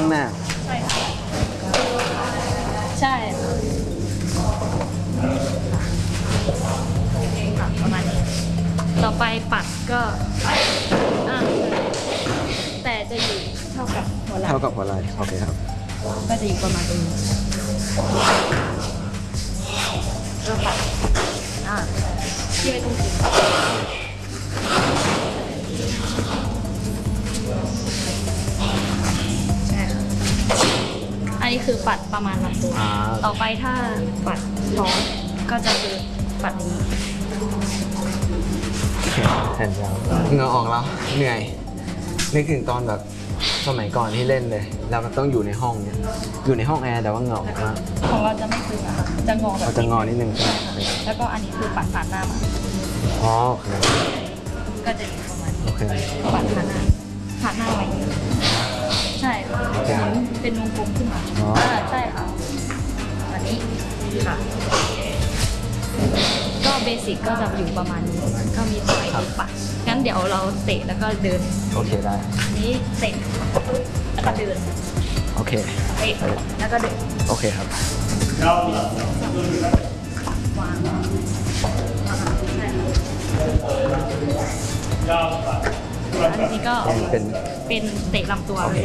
างหน้าใช่ค่ะใช่ค่ะประมาณนี้ต่อไปปัดก็แต่จะอยู่เท่ากับหัวไหล่โอเคครับก็จะอยู่ประมาณตรงนี้ก็ปัดที่ไม่ต้องกินใช่ค่ะอันนี้คือปัดประมาณลำตัวต่อไปถ้าปัดท้องก็จะคือปัดนี้เห็นแล้วเหงื่อออกแล้วเหนื่อยนึกถึงตอนแบบสมัยก่อนที่เล่นเลยแล้วมันต้องอยู่ในห้องเนี่ยอยู่ในห้องแอร์แต่ว่าเหงื่อออกมากของเราจะไม่คือนะคะจะงอแบบจะงอนิดนึงใช่ไหมแล้วก็อันนี้คือปัดผ่านหน้ามาอ๋อโอเคก็จะอยู่ประมาณนี้ปัดผ่านหน้าไว้ใช่ค่ะเป็นวงกลมขึ้นมาใช่ค่ะอันนี้ค่ะก็เบสิกก็จะอยู่ประมาณนี้ก็มีต่อยปัดงั้นเดี๋ยวเราเตะแล้วก็เดินโอเคได้นี้เตะแล้วก็เดินโอเคเตะแล้วก็เดินโอเคครับวางอันนี้ก็เป็นเตะลำตัวเลย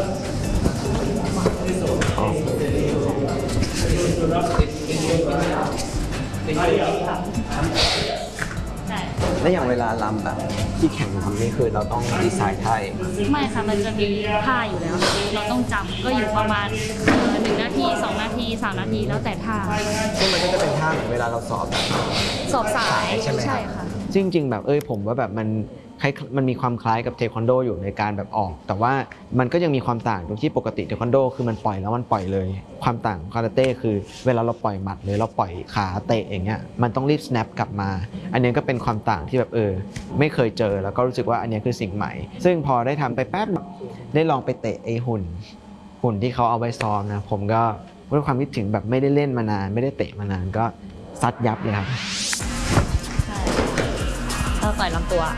แล้วอย่างเวลาลำแบบที่แข่งทำนี่คือเราต้องดีไซน์ท่าไม่ค่ะมันจะมีท่าอยู่แล้วเราต้องจำก็อยู่ประมาณ1 นาที 2 นาที 3 นาทีแล้วแต่ท่าซึ่งมันก็จะเป็นท่าเหมือนเวลาเราสอบสายใช่ไหมใช่ค่ะจริงๆแบบผมว่าแบบมันมีความคล้ายกับเทควันโดอยู่ในการแบบออกแต่ว่ามันก็ยังมีความต่างตรงที่ปกติเทควันโดคือมันปล่อยแล้วมันปล่อยเลยความต่างของคาราเต้คือเวลาเราปล่อยหมัดหรือเราปล่อยขาเตะอย่างเงี้ยมันต้องรีบ snap กลับมาอันนี้ก็เป็นความต่างที่แบบไม่เคยเจอแล้วก็รู้สึกว่าอันนี้คือสิ่งใหม่ซึ่งพอได้ทำไปแป๊บได้ลองไปเตะไอ้หุ่นที่เขาเอาไว้ซ้อมนะผมก็ด้วยความคิดถึงแบบไม่ได้เล่นมานานไม่ได้เตะมานานก็ซัดยับเลยครับใช่เราต่อยลำตัว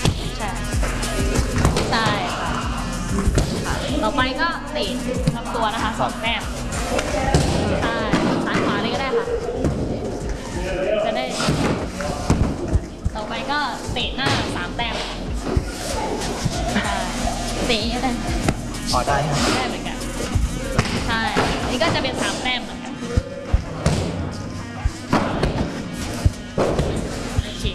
ใช่ค่ะต่อไปก็เตะลำตัวนะคะ2 แต้มใช่ซ้ายขวาเลยก็ได้ค่ะจะได้ต่อไปก็เตะหน้า3 แต้มเตะก็ได้ได้เหมือนกันใช่นี่ก็จะเป็น3 แต้มเหมือนกันโอเค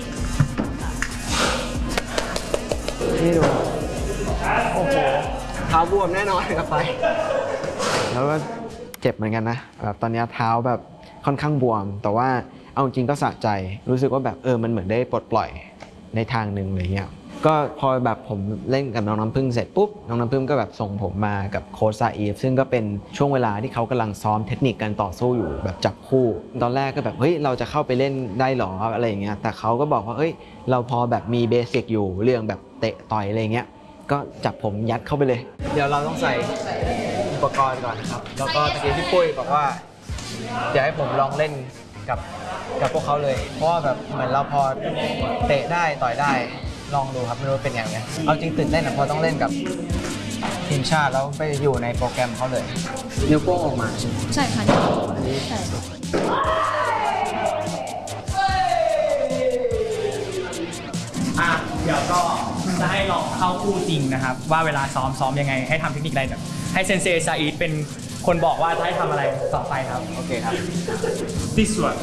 นี่ดูโอ้โหเท้าบวมแน่นอนกับไปแล้วก็เจ็บเหมือนกันนะแบบตอนนี้เท้าแบบค่อนข้างบวมแต่ว่าเอาจริงก็สะใจรู้สึกว่าแบบมันเหมือนได้ปลดปล่อยในทางหนึ่งอะไรเงี้ยก็พอแบบผมเล่นกับน้องน้ำพึ่งเสร็จปุ๊บน้องน้ำพึ่งก็แบบส่งผมมากับโค้ชซาอีฟซึ่งก็เป็นช่วงเวลาที่เขากำลังซ้อมเทคนิคการต่อสู้อยู่แบบจับคู่ตอนแรกก็แบบเฮ้ยเราจะเข้าไปเล่นได้หรออะไรอย่างเงี้ยแต่เขาก็บอกว่าเราพอแบบมีเบสิกอยู่เรื่องแบบเตะต่อยอะไรเงี้ยก็จับผมยัดเข้าไปเลยเดี๋ยวเราต้องใส่อุปกรณ์ก่อนนะครับแล้วก็ตะกี้พี่ปุ้ยบอกว่าอยากให้ผมลองเล่นกับพวกเขาเลยเพราะว่าแบบเหมือนเราพอเตะได้ต่อยได้ลองดูครับไม่รู้เป็นยังไงเอาจริงตื่นเต้นเพราะต้องเล่นกับทีมชาติแล้วไปอยู่ในโปรแกรมเขาเลยนิ้วโป้งออกมาใช่ค่ะอันนี้ใช่เดี๋ยวก็จะให้ลองเข้าคู่จริงนะครับว่าเวลาซ้อมยังไงให้ทำเทคนิคอะไรแบบให้เซนเซซาอิเป็นคนบอกว่าจะให้ทำอะไรต่อไปครับโอเคครับ This one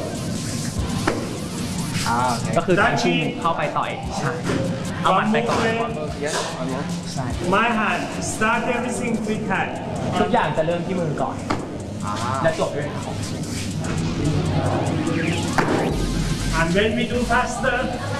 ก็คือการชิงเข้าไปต่อยใช่เอาหมัดไปก่อนใช่ My hand start everything with hand ทุกอย่างจะเริ่มที่มือก่อนและจบด้วย and when we do faster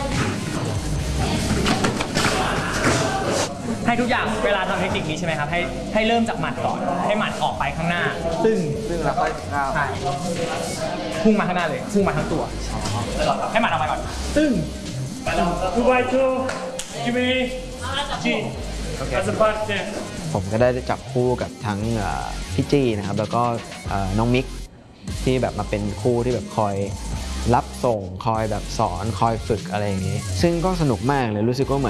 ให้ทุกอย่างเวลาทำเทคนิคนี้ใช่ไหมครับให้เริ่มจากหมัดก่อนให้หมัดออกไปข้างหน้าซึ่งเราค่อยก้าวใช่พุ่งมาข้างหน้าเลยพุ่งมาทั้งตัวให้หมัดออกมาก่อนซึ่ง 2 by 2 give me G as a partner ผมก็ได้จับคู่กับทั้งพี่จี้นะครับแล้วก็น้องมิกที่แบบมาเป็นคู่ที่แบบคอยรับส่งคอยแบบสอนคอยฝึกอะไรอย่างนี้ซึ่งก็สนุกมากเลยรู้สึกว่าเหมือน